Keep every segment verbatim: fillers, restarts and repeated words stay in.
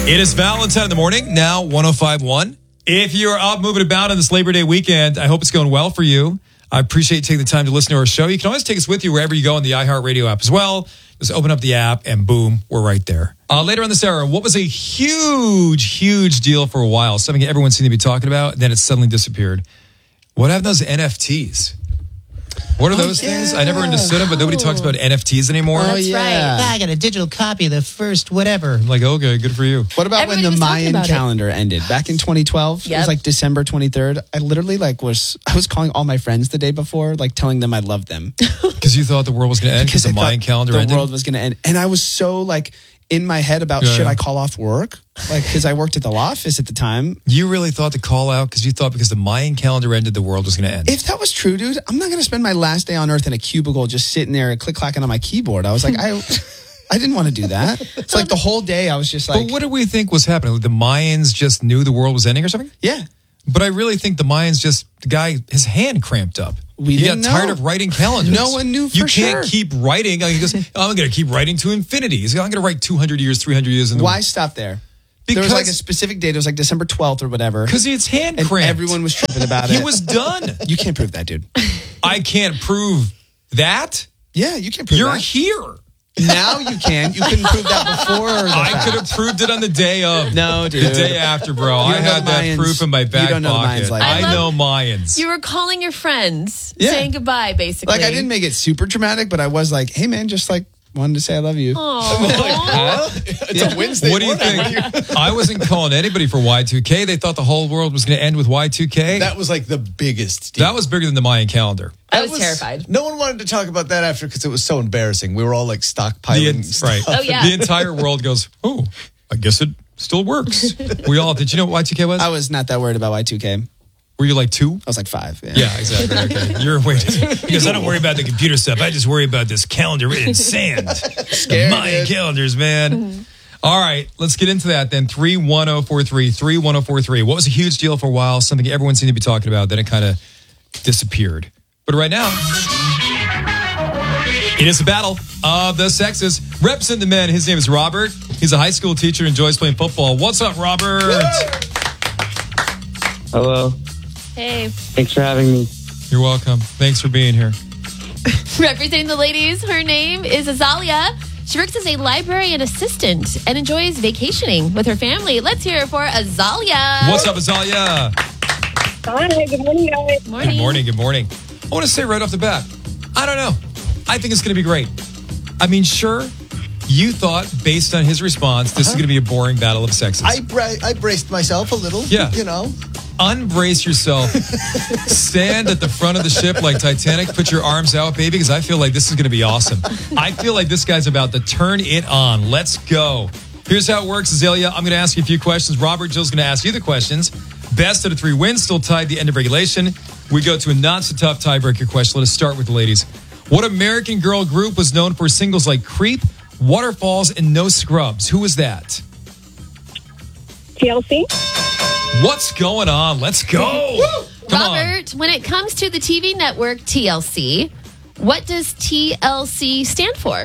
It is Valentine in the morning, now one oh five point one. If you're up moving about on this Labor Day weekend, I hope it's going well for you. I appreciate you taking the time to listen to our show. You can always take us with you wherever you go on the iHeartRadio app as well. Just open up the app and boom, we're right there. Uh, later on this hour, what was a huge, huge deal for a while, something everyone seemed to be talking about, and then it suddenly disappeared. What happened to those N F Ts? What are those oh, yeah. things? I never understood them, but nobody talks about N F Ts anymore. Oh, That's yeah. right. I got a digital copy of the first whatever. I'm like, okay, good for you. What about Everybody when the was talking Mayan about calendar it. ended? Back in twenty twelve, Yep. it was like December twenty-third. I literally like was, I was calling all my friends the day before, like telling them I loved them. Because you thought the world was going to end because the Mayan calendar the ended? The world was going to end. And I was so like in my head about yeah, should yeah. I call off work? Like, because I worked at the law office at the time. You really thought to call out because you thought because the Mayan calendar ended, the world was going to end. If that was true, dude, I'm not going to spend my last day on earth in a cubicle just sitting there click-clacking on my keyboard. I was like, I I didn't want to do that. It's like the whole day I was just like... But what did we think was happening? Like the Mayans just knew the world was ending or something? Yeah. But I really think the Mayans just, the guy, his hand cramped up. We he got didn't tired know. of writing calendars. No one knew for You can't sure. keep writing. Like, he goes, oh, I'm going to keep writing to infinity. He's like, I'm going to write two hundred years, three hundred years. In the Why stop there? Because, there was like a specific date. It was like December twelfth or whatever. Because his hand and cramped. everyone was tripping about it. He was done. You can't prove that, dude. I can't prove that. Yeah, you can't prove You're that. here. Now you can. You couldn't prove that before. Or the I fact. could have proved it on the day of. No, dude. The day after, bro. You I don't know had the that Mayans. proof in my back You don't know the pocket. Mayans like I, that. know Mayans. You were calling your friends, Yeah. saying goodbye, basically. Like I didn't make it super dramatic, but I was like, "Hey, man, just like wanted to say I love you." Aww. It's a Wednesday. What do you think? I wasn't calling anybody for Y two K. They thought the whole world was going to end with Y two K. That was like the biggest deal. That was bigger than the Mayan calendar. I That was, terrified. No one wanted to talk about that after because it was so embarrassing. We were all like stockpiling The, stuff. right. Oh, yeah. The entire world goes, oh, I guess it still works. We all, did you know what Y two K was? I was not that worried about Y two K. I Were you like two? was like five. Yeah, Yeah, exactly. Okay. You're waiting. Because I don't worry about the computer stuff. I just worry about this calendar written in sand. Scared, Mayan dude. calendars, man. Mm-hmm. All right, let's get into that then. three one zero four three, three one zero four three. What was a huge deal for a while? Something everyone seemed to be talking about. Then it kind of disappeared. But right now, it is a battle of the sexes. Representing the men, his name is Robert. He's a high school teacher, enjoys playing football. What's up, Robert? Hello. Hey. Thanks for having me. You're welcome. Thanks for being here. Representing the ladies, her name is Azalia. She works as a librarian assistant and enjoys vacationing with her family. Let's hear it for Azalia. What's up, Azalia? Hi, good morning, guys. Morning. Good morning, good morning. I want to say right off the bat, I don't know. I think it's going to be great. I mean, sure, you thought, based on his response, this uh-huh. is going to be a boring battle of sexes. I bra- I braced myself a little. Yeah. You know. Unbrace yourself. Stand at the front of the ship like Titanic. Put your arms out, baby, because I feel like this is going to be awesome. I feel like this guy's about to turn it on. Let's go. Here's how it works, Azalea. I'm going to ask you a few questions. Robert, Jill's going to ask you the questions. Best out of three wins, still tied the end of regulation. We go to a not-so-tough tiebreaker question. Let us start with the ladies. What American girl group was known for singles like Creep, Waterfalls, and No Scrubs? Who was that? T L C. What's going on? Let's go. Come Robert, on. when it comes to the T V network T L C, what does T L C stand for?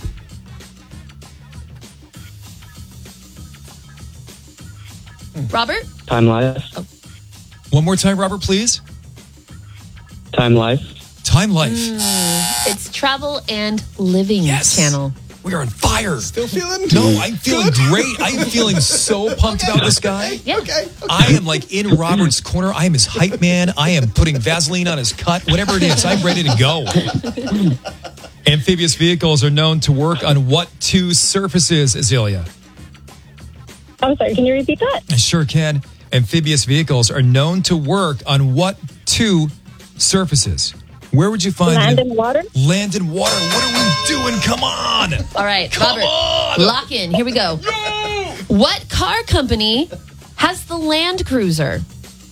Robert? Time Life. One more time, Robert, please. Time Life. Time Life. It's Travel and Living Yes. Channel. We are on fire. Still feeling? No, I'm feeling great. I'm feeling so pumped about this guy. Yeah. Okay. okay. I am like in Robert's corner. I am his hype man. I am putting Vaseline on his cut. Whatever it is, I'm ready to go. Amphibious vehicles are known to work on what two surfaces, Azalea? I'm sorry, can you repeat that? I sure can. Amphibious vehicles are known to work on what two surfaces? Where would you find Land them? and water? Land and water. What are we doing? Come on. All right, Come Robert. on. Lock in. Here we go. What car company has the Land Cruiser?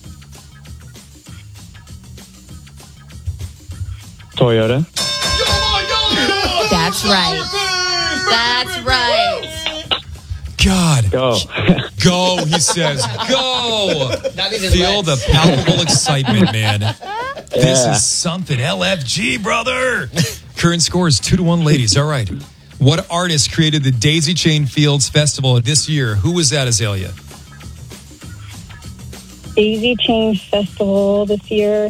Toyota. That's right. That's right. God. Go. Go, he says. Go. Feel the palpable excitement, man. This Yeah. is something. L F G, brother. Current score is two to one, ladies. All right. What artist created the Daisy Chain Fields Festival this year? Who was that, Azalea? Daisy Chain Festival this year.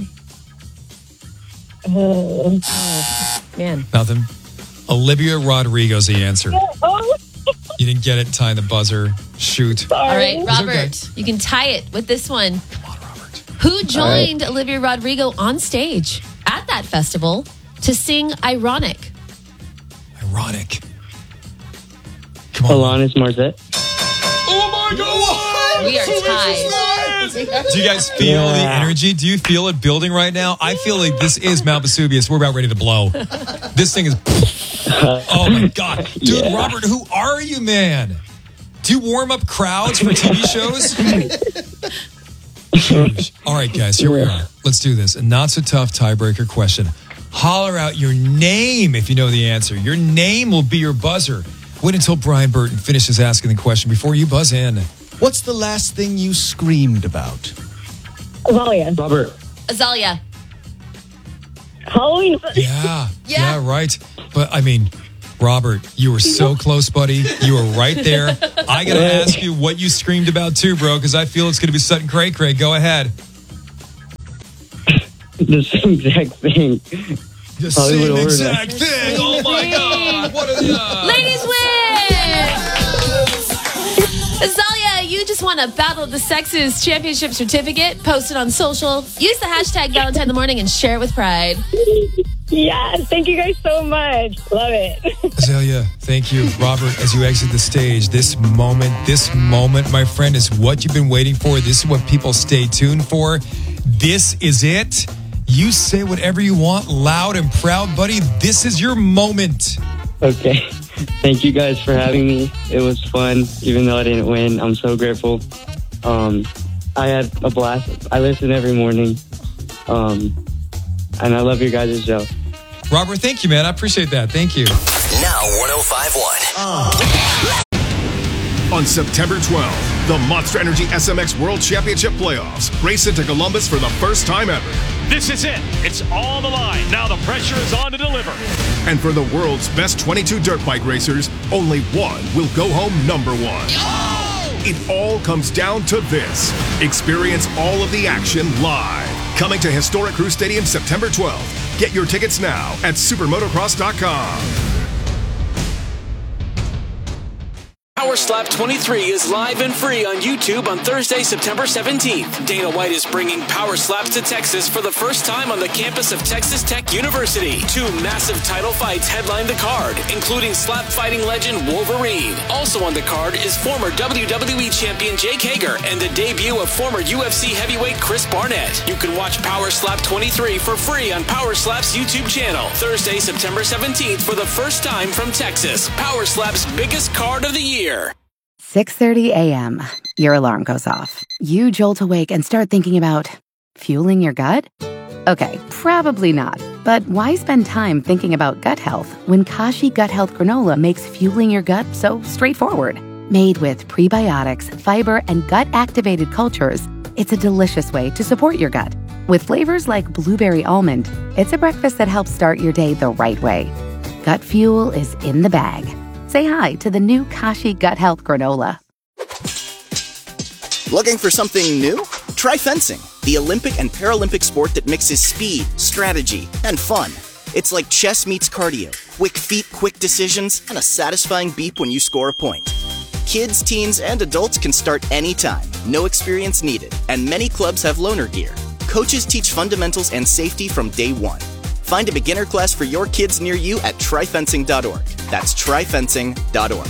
Uh, Man. Nothing. Olivia Rodrigo's the answer. oh, You didn't get it in time, the buzzer. Shoot. sorry. All right, It's Robert, okay. you can tie it with this one. Come on, Robert. Who joined Olivia Rodrigo on stage at that festival to sing Ironic? Ironic. Come on. Alanis Morissette. Oh my God! We are tied. Do you guys feel the Yeah. energy? Do you feel it building right now? I feel like this is Mount Vesuvius. We're about ready to blow. This thing is. Oh my God. Dude, Yeah. Robert, who are you, man? Do you warm up crowds for T V shows? Huge. All right, guys, here we are. Let's do this. A not so tough tiebreaker question. Holler out your name if you know the answer. Your name will be your buzzer. Wait until Brian Burton finishes asking the question before you buzz in. What's the last thing you screamed about? Azalea. Robert. Azalea. Halloween. Yeah. Yeah. Yeah, right. But I mean, Robert, you were so close, buddy. You were right there. I got to ask you what you screamed about too, bro, because I feel it's going to be Sutton Cray Cray. Go ahead. The same exact thing. The Hollywood same Order. exact thing. Oh my God. What are the odds? Ladies win! Azalea, you just won a Battle of the Sexes championship certificate. Post it on social. Use the hashtag Valentine in the Morning and share it with pride. Yes, thank you guys so much. Love it. Azalea, thank you. Robert, as you exit the stage, this moment, this moment, my friend, is what you've been waiting for. This is what people stay tuned for. This is it. You say whatever you want, loud and proud, buddy. This is your moment. Okay. Thank you guys for having me. It was fun, even though I didn't win. I'm so grateful. Um, I had a blast. I listen every morning. Um, and I love your guys' show. Robert, thank you, man. I appreciate that. Thank you. Now one oh five point one. On September twelfth, the Monster Energy S M X World Championship Playoffs race into Columbus for the first time ever. This is it. It's all on the line. Now the pressure is on to deliver. And for the world's best twenty-two dirt bike racers, only one will go home number one. It all comes down to this. Experience all of the action live. Coming to historic Crew Stadium September twelfth. Get your tickets now at supermotocross dot com. Power Slap twenty-three is live and free on YouTube on Thursday, September seventeenth. Dana White is bringing Power Slaps to Texas for the first time on the campus of Texas Tech University. Two massive title fights headline the card, including slap fighting legend Wolverine. Also on the card is former W W E champion Jake Hager and the debut of former U F C heavyweight Chris Barnett. You can watch Power Slap twenty-three for free on Power Slap's YouTube channel. Thursday, September seventeenth for the first time from Texas. Power Slap's biggest card of the year. six thirty a.m. Your alarm goes off. You jolt awake and start thinking about fueling your gut? Okay, probably not. But why spend time thinking about gut health when Kashi Gut Health Granola makes fueling your gut so straightforward? Made with prebiotics, fiber, and gut-activated cultures, it's a delicious way to support your gut. With flavors like blueberry almond, it's a breakfast that helps start your day the right way. Gut fuel is in the bag. Say hi to the new Kashi Gut Health Granola. Looking for something new? Try fencing, the Olympic and Paralympic sport that mixes speed, strategy, and fun. It's like chess meets cardio, quick feet, quick decisions, and a satisfying beep when you score a point. Kids, teens, and adults can start anytime, no experience needed, and many clubs have loaner gear. Coaches teach fundamentals and safety from day one. Find a beginner class for your kids near you at try fencing dot org. That's try fencing dot org.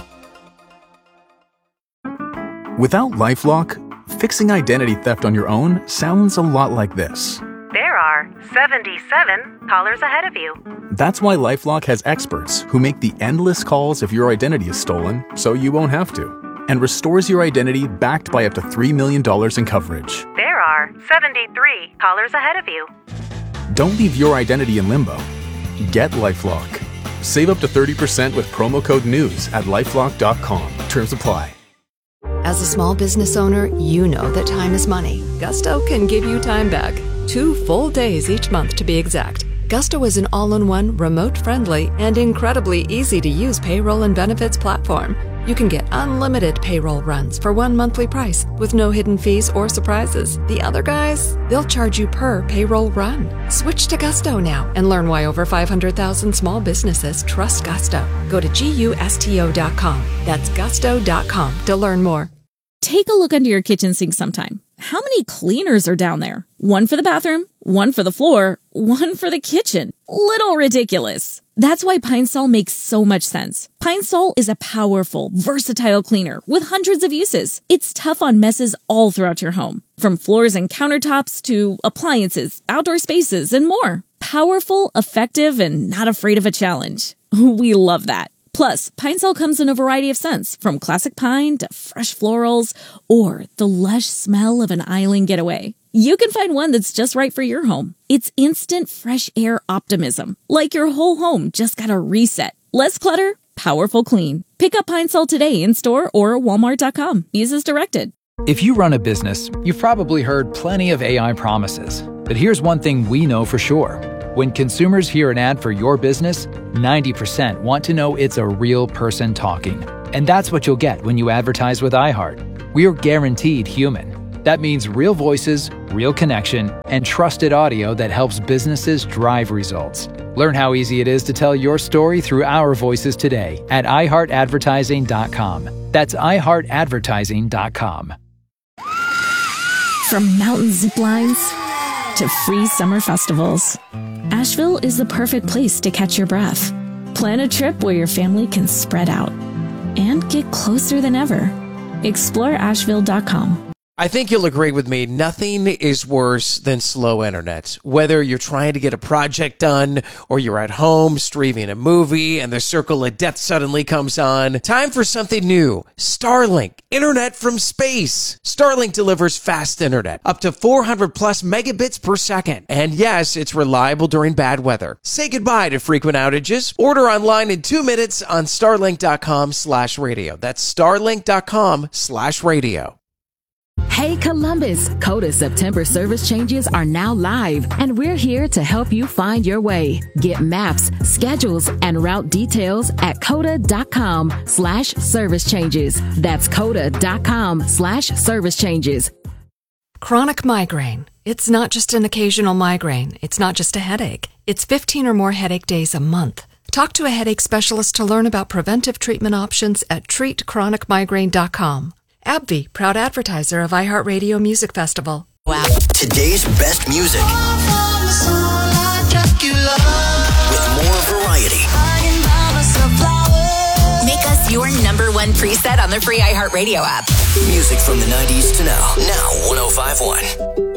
Without LifeLock, fixing identity theft on your own sounds a lot like this. There are seventy-seven callers ahead of you. That's why LifeLock has experts who make the endless calls if your identity is stolen so you won't have to, and restores your identity backed by up to three million dollars in coverage. There are seventy-three callers ahead of you. Don't leave your identity in limbo. Get LifeLock. Save up to thirty percent with promo code NEWS at lifelock dot com. Terms apply. As a small business owner, you know that time is money. Gusto can give you time back. Two full days each month to be exact. Gusto is an all-in-one, remote-friendly, and incredibly easy-to-use payroll and benefits platform. You can get unlimited payroll runs for one monthly price with no hidden fees or surprises. The other guys, they'll charge you per payroll run. Switch to Gusto now and learn why over five hundred thousand small businesses trust Gusto. Go to gusto dot com. That's gusto dot com to learn more. Take a look under your kitchen sink sometime. How many cleaners are down there? One for the bathroom, one for the floor, one for the kitchen. Little ridiculous. That's why Pine Sol makes so much sense. Pine Sol is a powerful, versatile cleaner with hundreds of uses. It's tough on messes all throughout your home, from floors and countertops to appliances, outdoor spaces, and more. Powerful, effective, and not afraid of a challenge. We love that. Plus, Pine Sol comes in a variety of scents, from classic pine to fresh florals or the lush smell of an island getaway. You can find one that's just right for your home. It's instant fresh air optimism, like your whole home just got a reset. Less clutter, powerful clean. Pick up Pine Sol today in store or walmart dot com. Use as directed. If you run a business, you've probably heard plenty of A I promises. But here's one thing we know for sure. When consumers hear an ad for your business, ninety percent want to know it's a real person talking. And that's what you'll get when you advertise with iHeart. We are guaranteed human. That means real voices, real connection, and trusted audio that helps businesses drive results. Learn how easy it is to tell your story through our voices today at i heart advertising dot com. That's i heart advertising dot com. From mountain zip lines to free summer festivals, Asheville is the perfect place to catch your breath. Plan a trip where your family can spread out and get closer than ever. explore asheville dot com. I think you'll agree with me, nothing is worse than slow internet. Whether you're trying to get a project done or you're at home streaming a movie and the circle of death suddenly comes on, time for something new. Starlink, internet from space. Starlink delivers fast internet, up to four hundred plus megabits per second. And yes, it's reliable during bad weather. Say goodbye to frequent outages. Order online in two minutes on starlink dot com slash radio. That's starlink dot com slash radio. Hey Columbus, Coda September service changes are now live, and we're here to help you find your way. Get maps, schedules, and route details at coda dot com slash service changes. That's coda dot com slash service changes. Chronic migraine. It's not just an occasional migraine. It's not just a headache. It's fifteen or more headache days a month. Talk to a headache specialist to learn about preventive treatment options at treat chronic migraine dot com. AbbVie, proud advertiser of iHeartRadio Music Festival. Wow. Today's best music. With more variety. Make us your number one preset on the free iHeartRadio app. Music from the nineties to now. Now one oh five point one.